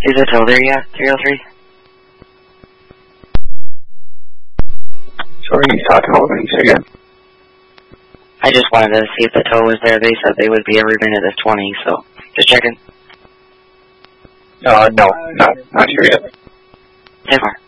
Is the tow there yet, 303? Sorry, you talking about what you said again? I just wanted to see if the tow was there. They said they would be every minute of 20, so just checking. No, not here yet. 10-4.